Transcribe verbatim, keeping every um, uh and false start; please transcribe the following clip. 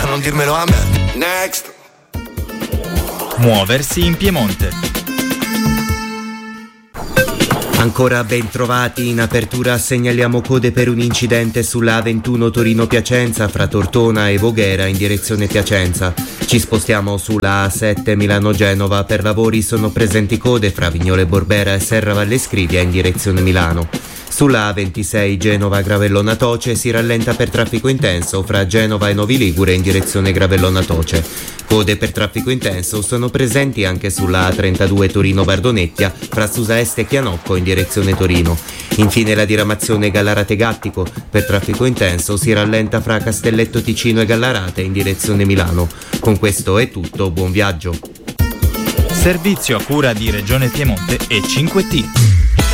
Non dirmelo a me. Next. Muoversi in Piemonte. Ancora ben trovati, in apertura segnaliamo code per un incidente sulla A ventuno Torino-Piacenza fra Tortona e Voghera in direzione Piacenza. Ci spostiamo sulla A sette Milano-Genova, per lavori sono presenti code fra Vignole Borbera e Serra Valle Scrivia in direzione Milano. Sulla A ventisei Genova-Gravellona Toce si rallenta per traffico intenso fra Genova e Novi Ligure in direzione Gravellona Toce. Code per traffico intenso sono presenti anche sulla A trentadue Torino-Bardonecchia fra Susa Est e Chianocco in direzione Torino. Infine la diramazione Gallarate-Gattico, per traffico intenso si rallenta fra Castelletto Ticino e Gallarate in direzione Milano. Con questo è tutto, buon viaggio. Servizio a cura di Regione Piemonte e cinque T.